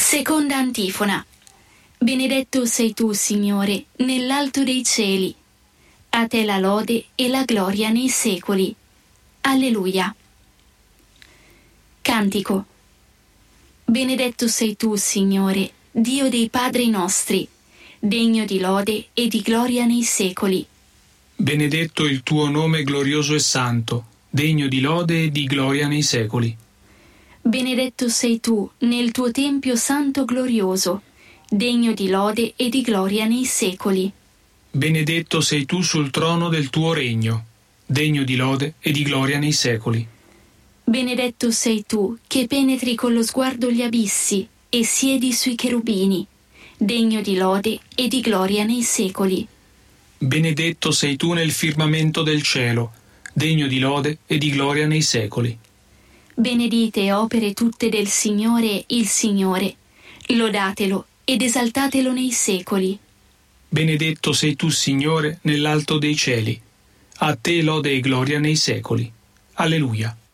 Seconda antifona. Benedetto sei tu, Signore, nell'alto dei cieli. A te la lode e la gloria nei secoli. Alleluia. Cantico. Benedetto sei tu, Signore, Dio dei padri nostri, degno di lode e di gloria nei secoli. Benedetto il tuo nome glorioso e santo, degno di lode e di gloria nei secoli. Benedetto sei tu nel tuo tempio santo glorioso, degno di lode e di gloria nei secoli. Benedetto sei tu sul trono del tuo regno, degno di lode e di gloria nei secoli. Benedetto sei tu che penetri con lo sguardo gli abissi e siedi sui cherubini, degno di lode e di gloria nei secoli. Benedetto sei tu nel firmamento del cielo, degno di lode e di gloria nei secoli. Benedite opere tutte del Signore il Signore, lodatelo ed esaltatelo nei secoli. Benedetto sei tu, Signore, nell'alto dei cieli. A te lode e gloria nei secoli. Alleluia.